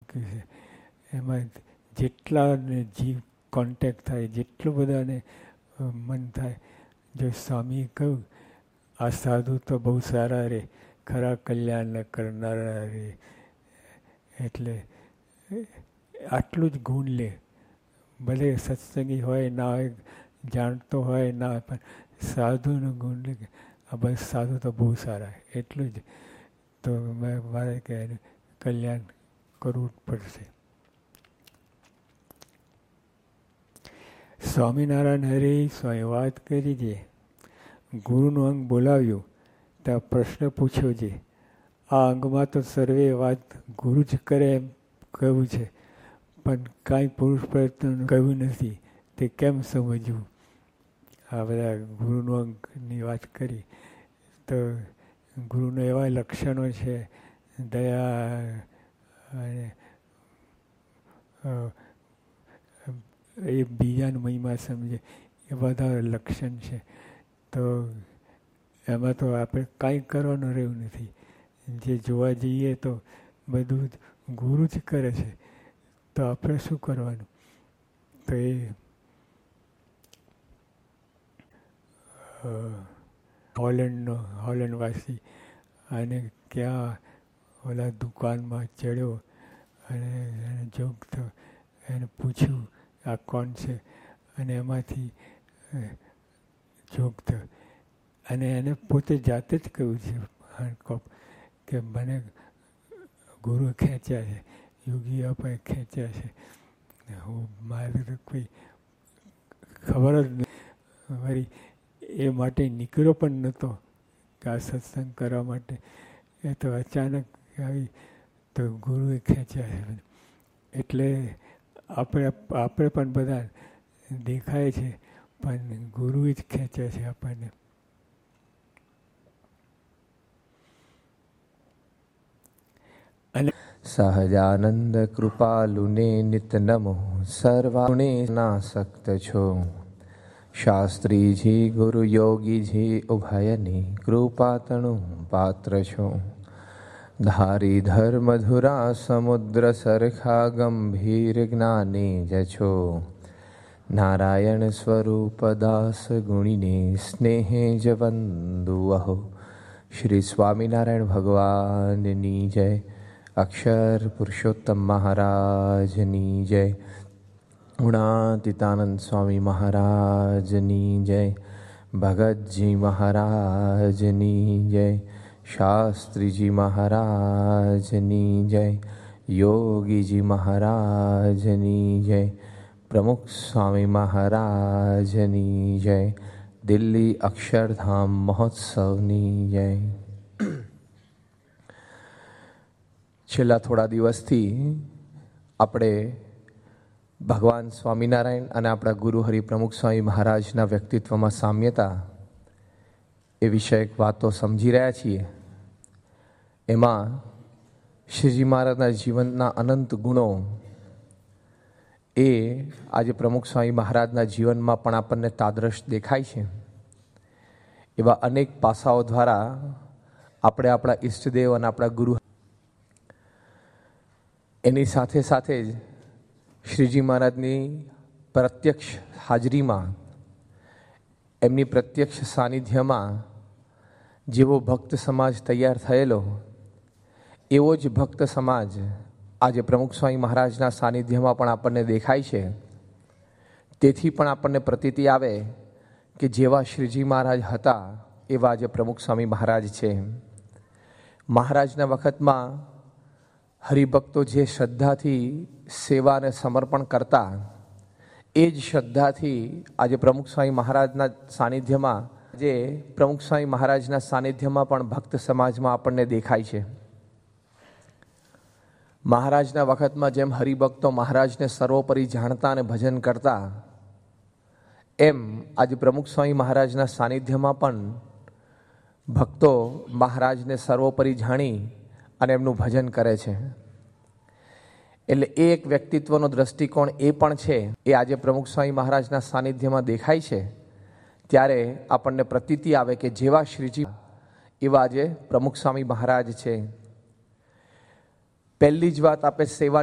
મૂક્યું છે. એમાં જેટલાને જીવ કોન્ટેક્ટ થાય, જેટલું બધાને મન થાય, જો સ્વામીએ કહ્યું આ સાધુ તો બહુ સારા રે, ખરા કલ્યાણ કરનારા રે, એટલે આટલું જ ગુણ લે. ભલે સત્સંગી હોય ના હોય, જાણતો હોય ના હોય, પણ સાધુનું ગુણ લે. આ બસ સાધુ તો બહુ સારા, એટલું જ તો મારે કે કલ્યાણ કરવું જ પડશે. સ્વામિનારાયણ હરે સ્વામી વાત કરી છે. ગુરુનું અંગ બોલાવ્યું ત્યાં પ્રશ્ન પૂછ્યો છે. આ અંગમાં તો સર્વે વાત ગુરુ જ કરે એમ કહ્યું છે, પણ કાંઈ પુરુષ પ્રયત્ન કહ્યું નથી, તે કેમ સમજવું? આ બધા ગુરુનું અંગની વાત કરી. તો ગુરુના એવા લક્ષણો છે, દયા અને એ બીજાની મહિમા સમજે, એ બધા લક્ષણ છે. તો એમાં તો આપણે કાંઈ કરવાનું રહ્યું નથી. જે જોવા જઈએ તો બધું જ ગુરુ જ કરે છે, તો આપણે શું કરવાનું? તો એ હોલેન્ડવાસી અને ક્યાં ઓલા દુકાનમાં ચડ્યો અને એને જોગ થયો, એને પૂછ્યું આ કોણ છે, અને એમાંથી જોગ થયો. અને એને પોતે જાતે જ કહ્યું છે કે મને ગુરુ ખેંચ્યા છે, યોગી આપણે ખેંચ્યા છે. હું મારે તો કોઈ ખબર જ નહીં. વળી એ માટે નીકળ્યો પણ નહોતો કે આ સત્સંગ કરવા માટે. એ તો અચાનક આવી તો ગુરુએ ખેંચ્યા છે. એટલે આપણે પણ બધા દેખાય છે, પણ ગુરુએ જ ખેંચ્યા છે આપણને. સહજાનંદ કૃપાલુને નિત નમો, સર્વાણે નાસક્ત છો. શાસ્ત્રીજી ગુરુ યોગીજી ઉભયની કૃપાતણું પાત્ર છો. ધારી ધર્મ મધુરા સમુદ્ર સરખા ગંભીર જ્ઞાની જ છો. નારાયણ સ્વરૂપ દાસ ગુણીને સ્નેહે જ વંદુ અહો. શ્રી સ્વામિનારાયણ ભગવાનની જય. અક્ષર પુરુષોત્તમ મહારાજની જય. ગુણાતીતાનંદ સ્વામી મહારાજની જય. ભગતજી મહારાજની જય. શાસ્ત્રીજી મહારાજની જય. યોગીજી મહારાજની જય. પ્રમુખ સ્વામી મહારાજની જય. દિલ્હી અક્ષરધામ મહોત્સવની જય. છેલ્લા થોડા દિવસથી આપણે ભગવાન સ્વામિનારાયણ અને આપણા ગુરુ હરિપ્રમુખ સ્વામી મહારાજના વ્યક્તિત્વમાં સામ્યતા એ વિષયક વાતો સમજી રહ્યા છીએ. એમાં શ્રીજી મહારાજના જીવનના અનંત ગુણો એ આજે પ્રમુખ સ્વામી મહારાજના જીવનમાં પણ આપણને તાદૃશ દેખાય છે. એવા અનેક પાસાઓ દ્વારા આપણે આપણા ઈષ્ટદેવ અને આપણા ગુરુ એની સાથે સાથે જ શ્રીજી મહારાજની પ્રત્યક્ષ હાજરીમાં, એમની પ્રત્યક્ષ સાનિધ્યમાં જેવો ભક્ત સમાજ તૈયાર થયેલો, એવો જ ભક્ત સમાજ આજે પ્રમુખ સ્વામી મહારાજના સાનિધ્યમાં પણ આપણને દેખાય છે. તેથી પણ આપણને પ્રતીતિ આવે કે જેવા શ્રીજી મહારાજ હતા એવા આજે પ્રમુખ સ્વામી મહારાજ છે. મહારાજના વખતમાં હરિભક્તો જે શ્રદ્ધાથી સેવા અને સમર્પણ કરતા, એ જ શ્રદ્ધાથી આજે પ્રમુખ સ્વામી મહારાજના સાનિધ્યમાં, જે પ્રમુખ સ્વામી મહારાજના સાનિધ્યમાં પણ ભક્ત સમાજમાં આપણને દેખાય છે. મહારાજના વખતમાં જેમ હરિભક્તો મહારાજને સર્વોપરી જાણતા અને ભજન કરતા, એમ આજે પ્રમુખ સ્વામી મહારાજના સાનિધ્યમાં પણ ભક્તો મહારાજને સર્વોપરી જાણી અને એમનું ભજન કરે છે. એટલે એક વ્યક્તિત્વનો દ્રષ્ટિકોણ એ પણ છે, એ આજે પ્રમુખ સ્વામી મહારાજના સાનિધ્યમાં દેખાય છે. ત્યારે આપણને પ્રતીતિ આવે કે જેવા શ્રીજી એવા આજે પ્રમુખ સ્વામી મહારાજ છે. પહેલી જ વાત આપણે સેવા